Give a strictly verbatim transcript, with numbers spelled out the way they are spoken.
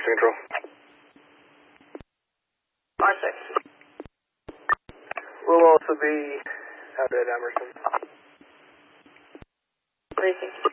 Houston Control. R six. Will also be out at Emerson. Racing.